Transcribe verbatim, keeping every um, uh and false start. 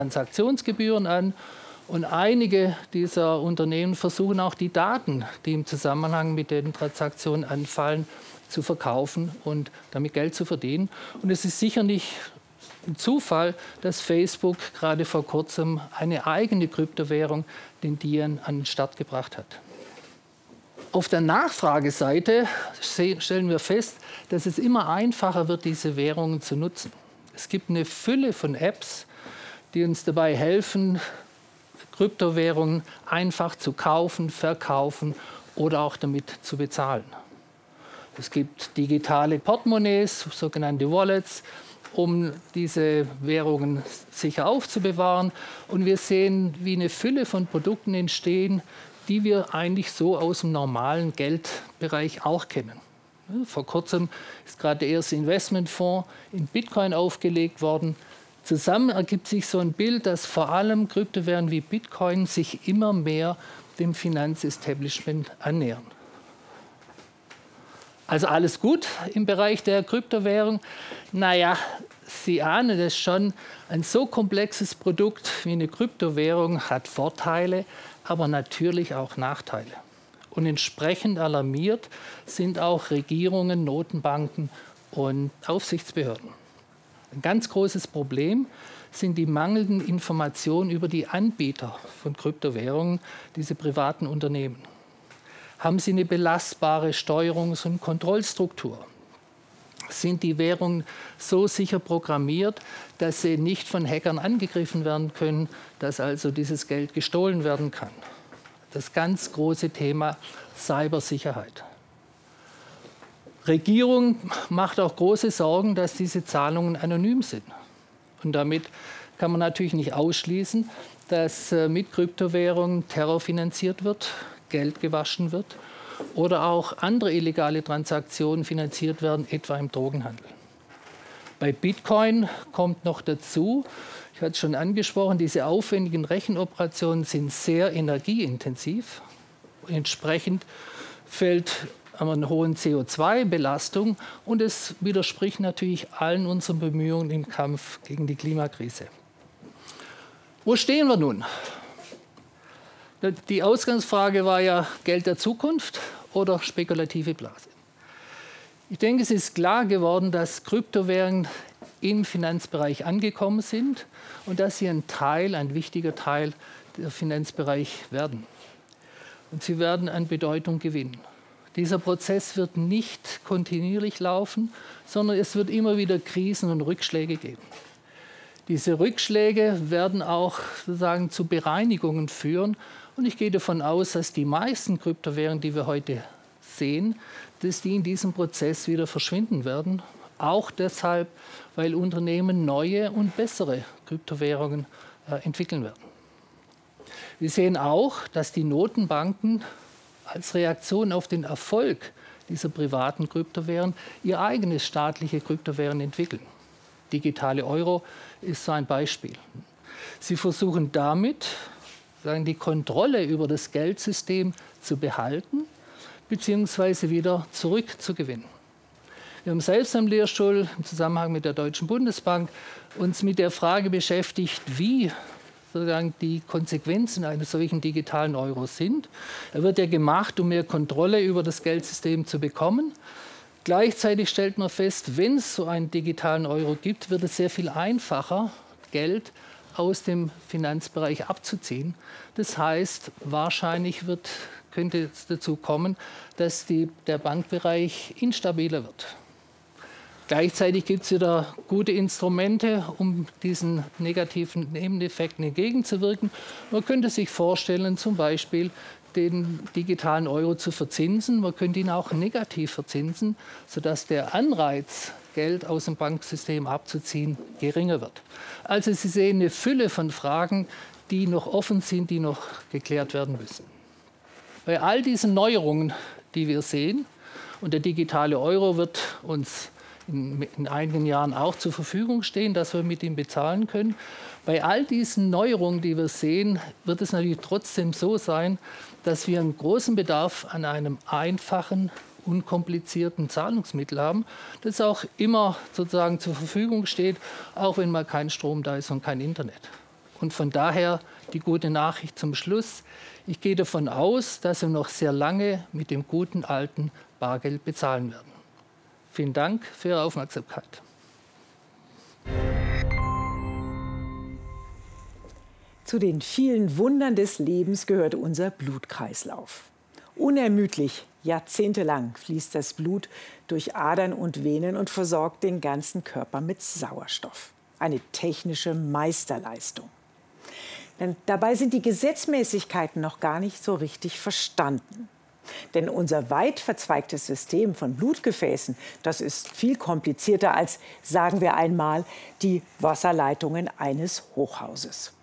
Transaktionsgebühren an. Und einige dieser Unternehmen versuchen auch die Daten, die im Zusammenhang mit den Transaktionen anfallen, zu verkaufen und damit Geld zu verdienen. Und es ist sicher nicht ein Zufall, dass Facebook gerade vor kurzem eine eigene Kryptowährung, den Dian, an den Start gebracht hat. Auf der Nachfrageseite stellen wir fest, dass es immer einfacher wird, diese Währungen zu nutzen. Es gibt eine Fülle von Apps, die uns dabei helfen, Kryptowährungen einfach zu kaufen, verkaufen oder auch damit zu bezahlen. Es gibt digitale Portemonnaies, sogenannte Wallets, um diese Währungen sicher aufzubewahren. Und wir sehen, wie eine Fülle von Produkten entstehen, die wir eigentlich so aus dem normalen Geldbereich auch kennen. Vor kurzem ist gerade der erste Investmentfonds in Bitcoin aufgelegt worden. Zusammen ergibt sich so ein Bild, dass vor allem Kryptowährungen wie Bitcoin sich immer mehr dem Finanzestablishment annähern. Also alles gut im Bereich der Kryptowährung. Naja, Sie ahnen es schon, ein so komplexes Produkt wie eine Kryptowährung hat Vorteile, aber natürlich auch Nachteile. Und entsprechend alarmiert sind auch Regierungen, Notenbanken und Aufsichtsbehörden. Ein ganz großes Problem sind die mangelnden Informationen über die Anbieter von Kryptowährungen, diese privaten Unternehmen. Haben sie eine belastbare Steuerungs- und Kontrollstruktur? Sind die Währungen so sicher programmiert, dass sie nicht von Hackern angegriffen werden können, dass also dieses Geld gestohlen werden kann? Das ganz große Thema Cybersicherheit. Regierung macht auch große Sorgen, dass diese Zahlungen anonym sind. Und damit kann man natürlich nicht ausschließen, dass mit Kryptowährungen Terror finanziert wird, Geld gewaschen wird oder auch andere illegale Transaktionen finanziert werden, etwa im Drogenhandel. Bei Bitcoin kommt noch dazu, ich hatte es schon angesprochen, diese aufwendigen Rechenoperationen sind sehr energieintensiv. Entsprechend fällt eine hohe C O zwei Belastung und es widerspricht natürlich allen unseren Bemühungen im Kampf gegen die Klimakrise. Wo stehen wir nun? Die Ausgangsfrage war ja Geld der Zukunft oder spekulative Blase. Ich denke, es ist klar geworden, dass Kryptowährungen im Finanzbereich angekommen sind und dass sie ein Teil, ein wichtiger Teil der Finanzbereich werden. Und sie werden an Bedeutung gewinnen. Dieser Prozess wird nicht kontinuierlich laufen, sondern es wird immer wieder Krisen und Rückschläge geben. Diese Rückschläge werden auch sozusagen zu Bereinigungen führen. Und ich gehe davon aus, dass die meisten Kryptowährungen, die wir heute sehen, dass die in diesem Prozess wieder verschwinden werden. Auch deshalb, weil Unternehmen neue und bessere Kryptowährungen äh, entwickeln werden. Wir sehen auch, dass die Notenbanken als Reaktion auf den Erfolg dieser privaten Kryptowährungen ihr eigenes staatliche Kryptowährungen entwickeln. Digitale Euro ist so ein Beispiel. Sie versuchen damit, sagen, die Kontrolle über das Geldsystem zu behalten bzw. wieder zurückzugewinnen. Wir haben selbst am Lehrstuhl im Zusammenhang mit der Deutschen Bundesbank uns mit der Frage beschäftigt, wie sozusagen die Konsequenzen eines solchen digitalen Euros sind. Er wird ja gemacht, um mehr Kontrolle über das Geldsystem zu bekommen. Gleichzeitig stellt man fest, wenn es so einen digitalen Euro gibt, wird es sehr viel einfacher, Geld aus dem Finanzbereich abzuziehen. Das heißt, wahrscheinlich wird, könnte es dazu kommen, dass die, der Bankbereich instabiler wird. Gleichzeitig gibt es wieder gute Instrumente, um diesen negativen Nebeneffekten entgegenzuwirken. Man könnte sich vorstellen, zum Beispiel den digitalen Euro zu verzinsen. Man könnte ihn auch negativ verzinsen, sodass der Anreiz, Geld aus dem Banksystem abzuziehen, geringer wird. Also Sie sehen eine Fülle von Fragen, die noch offen sind, die noch geklärt werden müssen. Bei all diesen Neuerungen, die wir sehen, und der digitale Euro wird uns in, in einigen Jahren auch zur Verfügung stehen, dass wir mit ihm bezahlen können. Bei all diesen Neuerungen, die wir sehen, wird es natürlich trotzdem so sein, dass wir einen großen Bedarf an einem einfachen, unkomplizierten Zahlungsmittel haben, das auch immer sozusagen zur Verfügung steht, auch wenn mal kein Strom da ist und kein Internet. Und von daher die gute Nachricht zum Schluss. Ich gehe davon aus, dass wir noch sehr lange mit dem guten alten Bargeld bezahlen werden. Vielen Dank für Ihre Aufmerksamkeit. Zu den vielen Wundern des Lebens gehört unser Blutkreislauf. Unermüdlich, jahrzehntelang fließt das Blut durch Adern und Venen und versorgt den ganzen Körper mit Sauerstoff. Eine technische Meisterleistung. Denn dabei sind die Gesetzmäßigkeiten noch gar nicht so richtig verstanden. Denn unser weit verzweigtes System von Blutgefäßen, das ist viel komplizierter als, sagen wir einmal, die Wasserleitungen eines Hochhauses.